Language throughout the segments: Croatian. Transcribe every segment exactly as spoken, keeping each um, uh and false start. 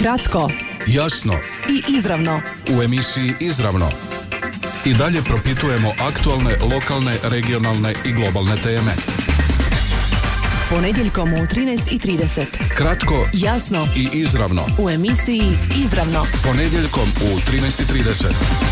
Kratko, jasno i izravno. U emisiji Izravno i dalje propitujemo aktualne, lokalne, regionalne i globalne teme. Ponedjeljkom u trinaest i trideset. Kratko, jasno i izravno. U emisiji Izravno. Ponedjeljkom u trinaest i trideset.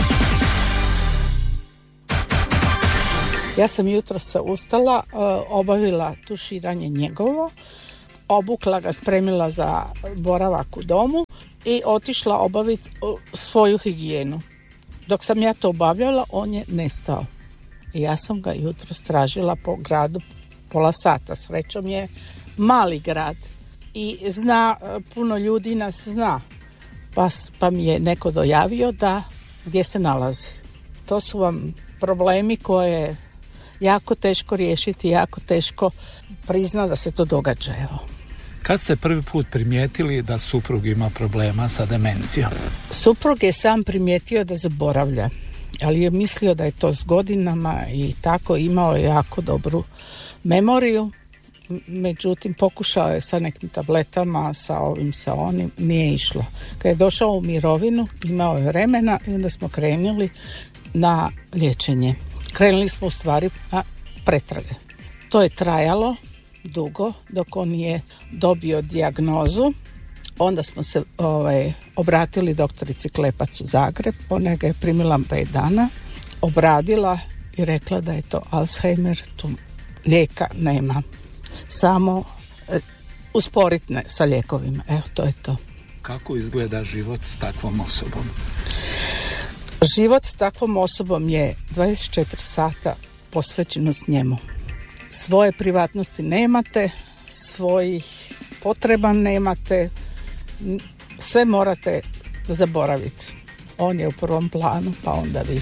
Ja sam jutro se ustala, obavila tuširanje njegovo, obukla ga, spremila za boravak u domu i otišla obaviti svoju higijenu. Dok sam ja to obavljala, on je nestao. I ja sam ga jutro stražila po gradu pola sata. Srećom je mali grad i zna, puno ljudi nas zna. Pa, pa mi je neko dojavio da gdje se nalazi. To su vam problemi koje jako teško riješiti, jako teško prizna da se to događa. Evo. Kad ste prvi put primijetili da suprug ima problema sa demencijom? Suprug je sam primijetio da zaboravlja, ali je mislio da je to s godinama i tako, imao je jako dobru memoriju. Međutim, pokušao je sa nekim tabletama, sa ovim, sa onim, nije išlo. Kad je došao u mirovinu, imao je vremena i onda smo krenuli na liječenje. Krenuli smo u stvari na pretrage. To je trajalo dugo dok on je dobio dijagnozu. Onda smo se ovaj, obratili doktorici Klepac u Zagreb. Ona ga je primila pet dana, obradila i rekla da je to Alzheimer, tu lijeka nema. Samo e, usporiti sa lijekovima. Evo, to je to. Kako izgleda život s takvom osobom? Život s takvom osobom je dvadeset četiri sata posvećeno s njemu. Svoje privatnosti nemate, svojih potreba nemate, sve morate zaboraviti. On je u prvom planu, pa onda vi.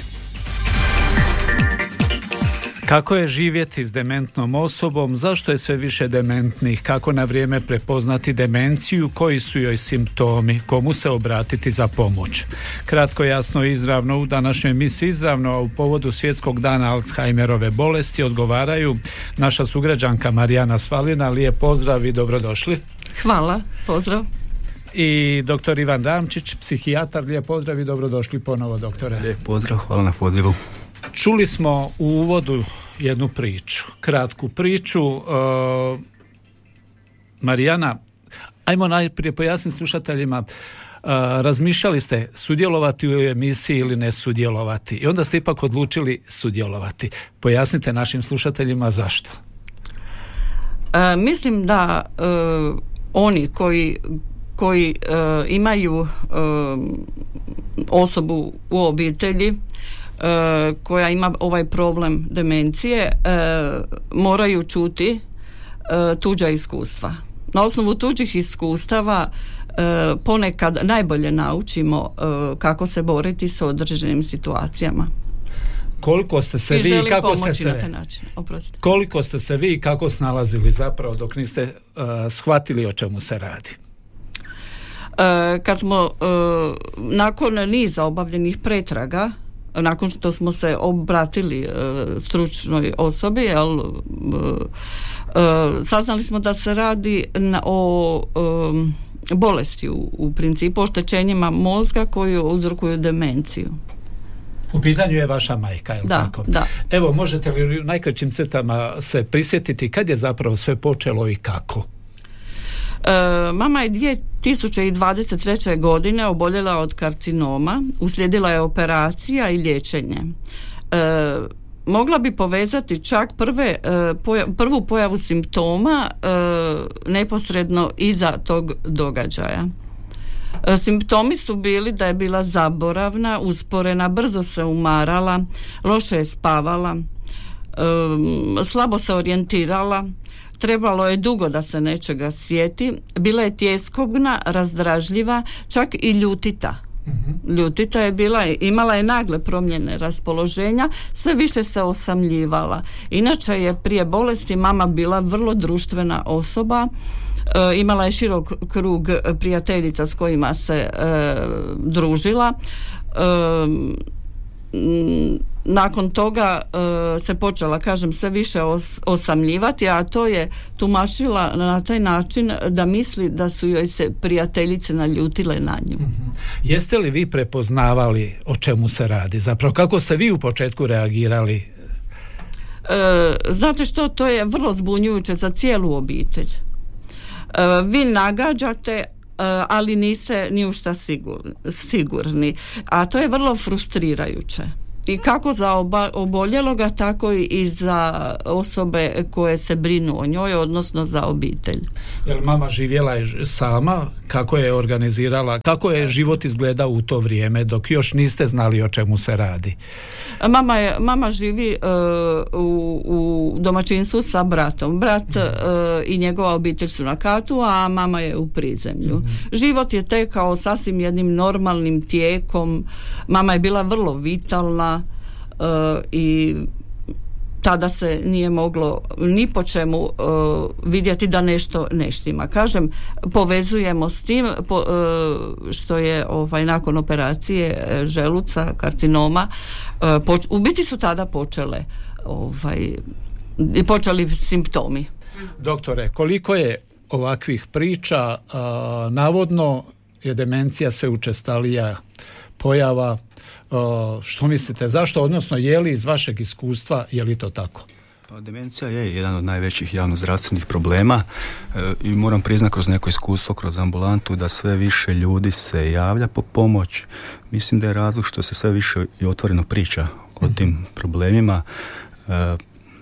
Kako je živjeti s dementnom osobom? Zašto je sve više dementnih? Kako na vrijeme prepoznati demenciju? Koji su joj simptomi? Komu se obratiti za pomoć? Kratko, jasno i izravno u današnjoj emisiji Izravno, a u povodu svjetskog dana Alzheimerove bolesti odgovaraju naša sugrađanka Marijana Svalina. Lijep pozdrav i dobrodošli. Hvala, pozdrav. I doktor Ivan Damčić, psihijatar. Lijep pozdrav i dobrodošli ponovo, doktore. Lijep pozdrav, hvala na pozivu. Čuli smo u uvodu jednu priču, kratku priču. Uh, Marijana, ajmo najprije pojasniti slušateljima, uh, razmišljali ste sudjelovati u emisiji ili ne sudjelovati i onda ste ipak odlučili sudjelovati. Pojasnite našim slušateljima zašto. Uh, mislim da uh, oni koji, koji uh, imaju uh, osobu u obitelji Uh, koja ima ovaj problem demencije, uh, moraju čuti uh, tuđa iskustva. Na osnovu tuđih iskustava uh, ponekad najbolje naučimo uh, kako se boriti sa određenim situacijama. Koliko ste se I vi i kako ste se na taj način. Oprostite. Koliko ste se vi i kako snalazili zapravo dok niste uh, shvatili o čemu se radi? Uh, kad smo uh, nakon niza obavljenih pretraga, nakon što smo se obratili uh, stručnoj osobi, jel, uh, uh, saznali smo da se radi na, o um, bolesti u, u principu oštećenjima mozga koji uzrokuju demenciju. U pitanju je vaša majka, je li da, tako? Da. Evo, možete li u najkraćim crtama se prisjetiti kad je zapravo sve počelo i kako? E, mama je dvije tisuće dvadeset treće. godine oboljela od karcinoma, uslijedila je operacija i liječenje. E, mogla bi povezati čak prve, e, poja, prvu pojavu simptoma e, neposredno iza tog događaja. E, simptomi su bili da je bila zaboravna, usporena, brzo se umarala, loše je spavala, e, slabo se orijentirala, trebalo je dugo da se nečega sjeti, bila je tjeskobna, razdražljiva, čak i ljutita. Mm-hmm. Ljutita je bila, imala je nagle promjene raspoloženja, sve više se osamljivala. Inače je prije bolesti mama bila vrlo društvena osoba, e, imala je širok krug prijateljica s kojima se e, družila. E, nakon toga uh, se počela, kažem, sve više os, osamljivati, a to je tumačila na taj način da misli da su joj se prijateljice naljutile na nju. Mm-hmm. Jeste li vi prepoznavali o čemu se radi? Zapravo, kako ste vi u početku reagirali? E, znate što, to je vrlo zbunjujuće za cijelu obitelj. E, vi nagađate, ali niste ni u šta sigurni, sigurni. A to je vrlo frustrirajuće. I kako za oba, oboljeloga, tako i za osobe koje se brinu o njoj, odnosno za obitelj. Jel mama živjela je sama? Kako je organizirala? Kako je život izgledao u to vrijeme dok još niste znali o čemu se radi? Mama, je, mama živi uh, u, u domaćinstvu sa bratom. Brat uh, i njegova obitelj su na katu, a mama je u prizemlju. Mm-hmm. Život je tekao sasvim jednim normalnim tijekom. Mama je bila vrlo vitalna uh, i tada se nije moglo ni po čemu uh, vidjeti da nešto ne štima. Kažem, povezujemo s tim po, uh, što je ovaj, nakon operacije želuca, karcinoma, uh, poč- u biti su tada počele ovaj, počeli simptomi. Doktore, koliko je ovakvih priča, uh, navodno je demencija sve učestalija pojava. Uh, što mislite, zašto, odnosno je li iz vašeg iskustva, je li to tako? Pa demencija je jedan od najvećih javnozdravstvenih problema e, i moram priznati kroz neko iskustvo, kroz ambulantu, da sve više ljudi se javlja po pomoć. Mislim da je razlog što se sve više i otvoreno priča o tim problemima. E,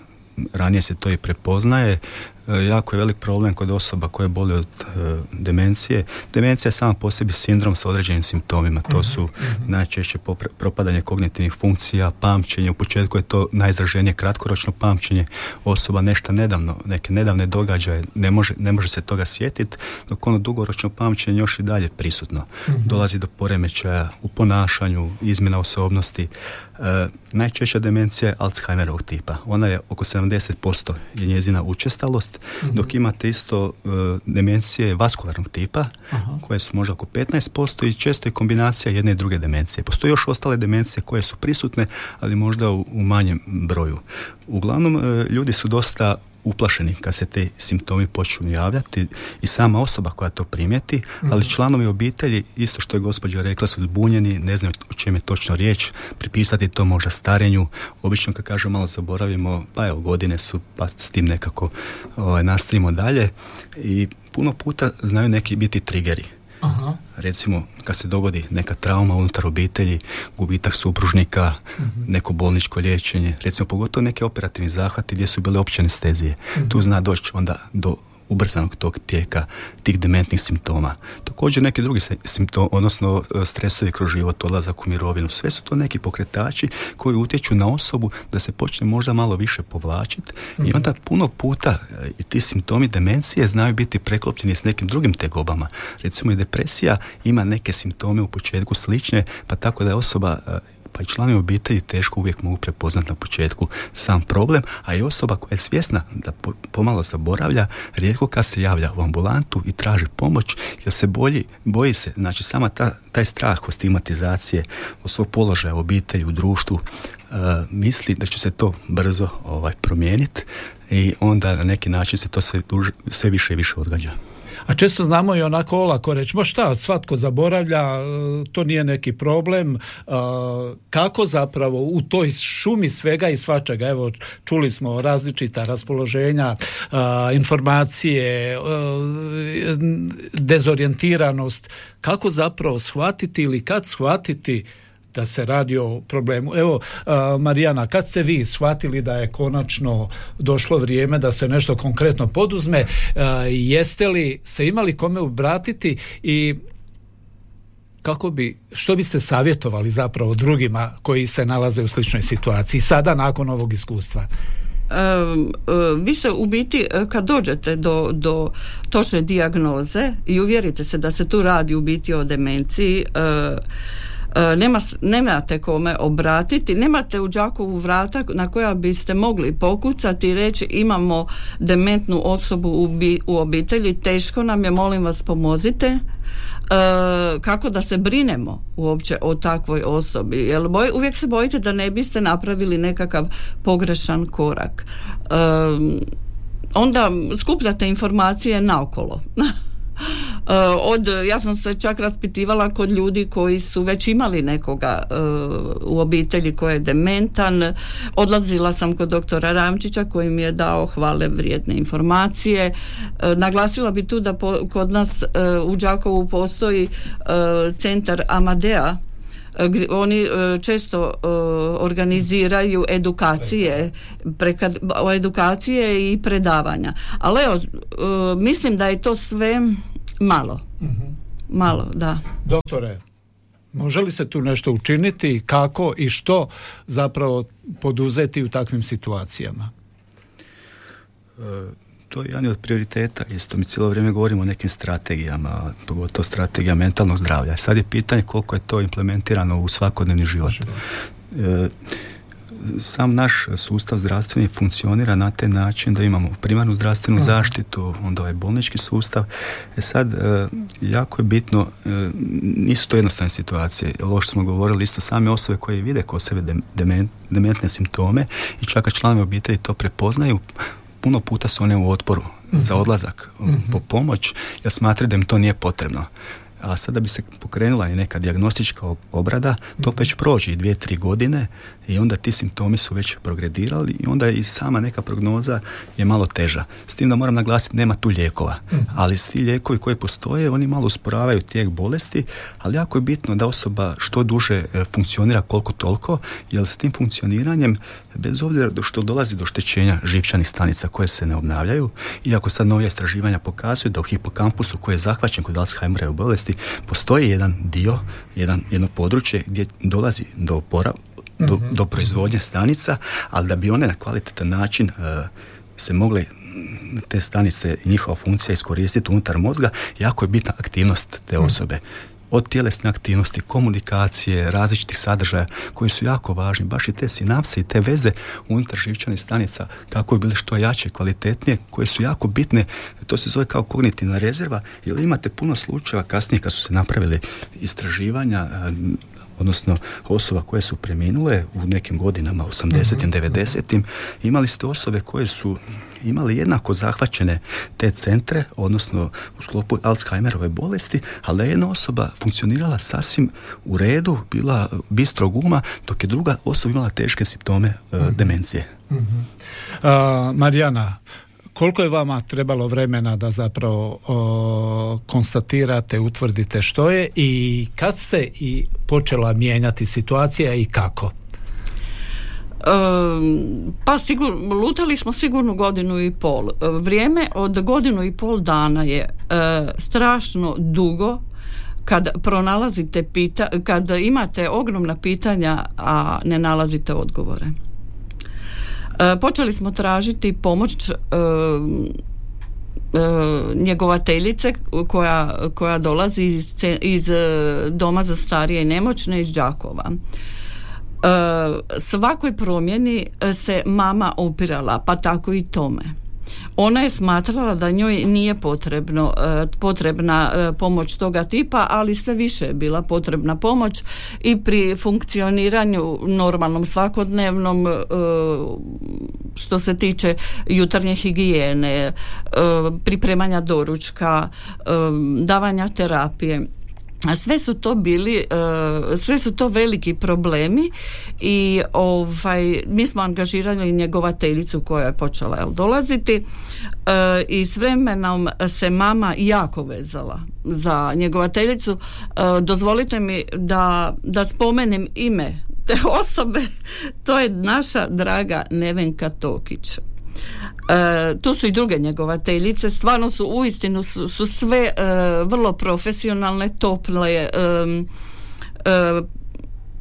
ranije se to i prepoznaje. E, jako je velik problem kod osoba koje bole od e, demencije. Demencija je sama po sebi sindrom sa određenim simptomima. To su mm-hmm. najčešće popre, propadanje kognitivnih funkcija, pamćenje. U početku je to najizraženije kratkoročno pamćenje. Osoba nešto nedavno, neke nedavne događaje ne može, ne može se toga sjetiti, dok ono dugoročno pamćenje još i dalje prisutno. Mm-hmm. Dolazi do poremećaja u ponašanju, izmjena osobnosti. E, najčešća demencija je Alzheimerovog tipa. Ona je oko sedamdeset posto je njezina učestalost, mm-hmm. dok imate isto uh, demencije vaskularnog tipa, aha. koje su možda oko petnaest posto i često je kombinacija jedne i druge demencije. Postoje još ostale demencije koje su prisutne, ali možda u, u manjem broju. Uglavnom, uh, ljudi su dosta uplašeni kad se te simptomi počnu javljati i sama osoba koja to primijeti, mm-hmm. ali članovi obitelji, isto što je gospođa rekla, su zbunjeni, ne znaju o čem je točno riječ, pripisati to možda starenju. Obično kad kažemo malo zaboravimo, pa evo godine su, pa s tim nekako ovaj, nastavimo dalje i puno puta znaju neki biti trigeri. Aha. Recimo kad se dogodi neka trauma unutar obitelji, gubitak supružnika, uh-huh. neko bolničko liječenje, recimo pogotovo neke operativni zahvati gdje su bile opće anestezije, uh-huh. tu zna doći onda do ubrzanog tog tijeka tih dementnih simptoma. Također neki drugi simptomi, odnosno stresovi kroz život, odlazak u mirovinu, sve su to neki pokretači koji utječu na osobu da se počne možda malo više povlačiti mm-hmm. i onda puno puta i ti simptomi demencije znaju biti preklopljeni s nekim drugim tegobama. Recimo i depresija ima neke simptome u početku slične, pa tako da je osoba pa i članovi obitelji teško uvijek mogu prepoznati na početku sam problem, a i osoba koja je svjesna da po, pomalo zaboravlja, rijetko kad se javlja u ambulantu i traži pomoć, jer se boji, boji se, znači sama ta, taj strah od stigmatizacije, od svog položaja u obitelji, u društvu, uh, misli da će se to brzo ovaj, promijeniti i onda na neki način se to sve, duže, sve više i više odgađa. A često znamo i onako olako reći, ma šta, svatko zaboravlja, to nije neki problem. Kako zapravo u toj šumi svega i svačega, evo čuli smo različita raspoloženja, informacije, dezorijentiranost, kako zapravo shvatiti ili kad shvatiti da se radi o problemu. Evo, uh, Marijana, kad ste vi shvatili da je konačno došlo vrijeme da se nešto konkretno poduzme, uh, jeste li se imali kome obratiti i kako bi, što biste savjetovali zapravo drugima koji se nalaze u sličnoj situaciji sada nakon ovog iskustva? Um, uh, vi se u biti kad dođete do, do točne dijagnoze i uvjerite se da se tu radi u biti o demenciji, uh, nema, nemate kome obratiti, nemate u Đakovu vrata na koja biste mogli pokucati i reći imamo dementnu osobu u, bi, u obitelji, teško nam je, molim vas pomozite. Uh, kako da se brinemo uopće o takvoj osobi, jer boj, uvijek se bojite da ne biste napravili nekakav pogrešan korak. Uh, onda skupljate informacije naokolo. Uh, od, ja sam se čak raspitivala kod ljudi koji su već imali nekoga uh, u obitelji koji je dementan. Odlazila sam kod doktora Ramčića koji mi je dao hvale vrijedne informacije. Uh, naglasila bi tu da po, kod nas uh, u Đakovu postoji uh, centar Amadea. Oni često organiziraju edukacije, preka, edukacije i predavanja. Ali evo, mislim da je to sve malo. Malo, da. Doktore, može li se tu nešto učiniti, kako i što zapravo poduzeti u takvim situacijama? E, to je jedan od prioriteta. Isto mi cijelo vrijeme govorimo o nekim strategijama, pogotovo strategija mentalnog zdravlja. Sad je pitanje koliko je to implementirano u svakodnevni život. E, sam naš sustav zdravstveni funkcionira na taj način da imamo primarnu zdravstvenu zaštitu, onda ovaj bolnički sustav. E sad, e, jako je bitno, e, nisu to jednostavne situacije. Ovo što smo govorili, isto same osobe koje vide kod sebe dement, dementne simptome i čak članovi obitelji to prepoznaju, puno puta su one u otporu mm-hmm. za odlazak mm-hmm. po pomoć, jer smatraju da im to nije potrebno. A sada bi se pokrenula i neka dijagnostička obrada, to već prođe i dvije, tri godine i onda ti simptomi su već progredirali i onda i sama neka prognoza je malo teža. S tim da moram naglasiti, nema tu lijekova, ali svi lijekovi koji postoje, oni malo usporavaju tijek bolesti, ali jako je bitno da osoba što duže funkcionira koliko toliko, jer s tim funkcioniranjem, bez obzira što dolazi do oštećenja živčanih stanica koje se ne obnavljaju, iako sad novija istraživanja pokazuju da u hipokampusu koji je zahvaćen kod Alzheimerove bolesti postoji jedan dio, jedan, jedno područje gdje dolazi do oporavka, do, mm-hmm. do proizvodnje stanica, ali da bi one na kvalitetan način uh, se mogle te stanice i njihova funkcija iskoristiti unutar mozga, jako je bitna aktivnost te osobe. Mm. Od tjelesne aktivnosti, komunikacije, različitih sadržaja koji su jako važni, baš i te sinapse i te veze unutar živčanih stanica, kako bi bile što jače, kvalitetnije, koje su jako bitne. To se zove kao kognitivna rezerva, jer imate puno slučajeva kasnije kad su se napravili istraživanja, odnosno osoba koje su preminule u nekim godinama, osamdesetim, devedesetim, imali ste osobe koje su imali jednako zahvaćene te centre, odnosno u sklopu Alzheimerove bolesti, ali da je jedna osoba funkcionirala sasvim u redu, bila bistrog uma, dok je druga osoba imala teške simptome uh, demencije. Uh-huh. Uh, Marijana, koliko je vama trebalo vremena da zapravo o, konstatirate, utvrdite što je i kad se i počela mijenjati situacija i kako? E, pa sigur, lutali smo sigurno godinu i pol. Vrijeme od godinu i pol dana je e, strašno dugo kad pronalazite pita, kad imate ogromna pitanja, a ne nalazite odgovore. Počeli smo tražiti pomoć e, e, njegovateljice koja, koja dolazi iz, iz Doma za starije i nemoćne iz Đakova. E, svakoj promjeni se mama opirala, pa tako i tome. Ona je smatrala da njoj nije potrebno, potrebna pomoć toga tipa, ali sve više je bila potrebna pomoć i pri funkcioniranju normalnom, svakodnevnom, što se tiče jutarnje higijene, pripremanja doručka, davanja terapije. Sve su to bili, sve su to veliki problemi i ovaj, mi smo angažirali njegovateljicu koja je počela jel, dolaziti i s vremenom se mama jako vezala za njegovateljicu. Dozvolite mi da, da spomenem ime te osobe, to je naša draga Nevenka Tokić. E, tu su i druge njegovateljice, stvarno su uistinu su, su sve e, vrlo profesionalne, tople, e, e,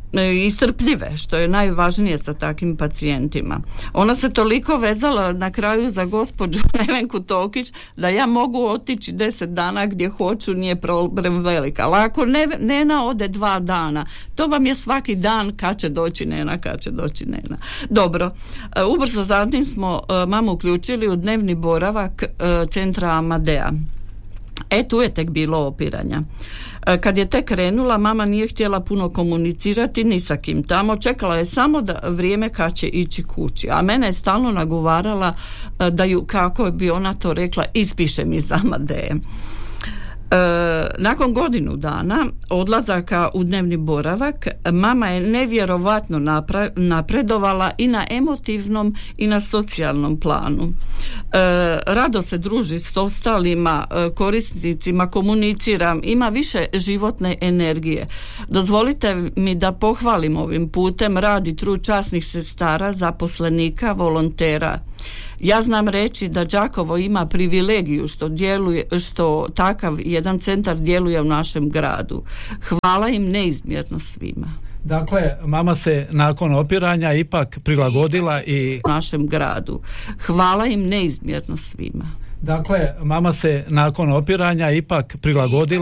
i strpljive, što je najvažnije sa takvim pacijentima. Ona se toliko vezala na kraju za gospođu Nevenku Tokić da ja mogu otići deset dana gdje hoću, nije problem velika. Ali ako ne, Nena ode dva dana, to vam je svaki dan kad će doći Nena, kad će doći Nena. Dobro, ubrzo zatim smo mamu uključili u dnevni boravak centra Amadea. E, tu je tek bilo opiranja. Kad je tek krenula, mama nije htjela puno komunicirati ni sa kim tamo, čekala je samo da vrijeme kad će ići kući, a mene je stalno nagovarala da ju, kako bi ona to rekla, ispiše mi za Amadeje. E, nakon godinu dana odlazaka u dnevni boravak, mama je nevjerovatno napra- napredovala i na emotivnom i na socijalnom planu. E, rado se druži s ostalima e, korisnicima, komuniciram, ima više životne energije. Dozvolite mi da pohvalim ovim putem rad i trud časnih sestara, zaposlenika, volontera. Ja znam reći da Đakovo ima privilegiju što djeluje, što takav jedan centar djeluje u našem gradu. Hvala im neizmjerno svima. Dakle, mama se nakon opiranja ipak prilagodila i u našem gradu. Hvala im neizmjerno svima. Dakle, mama se nakon opiranja ipak prilagodila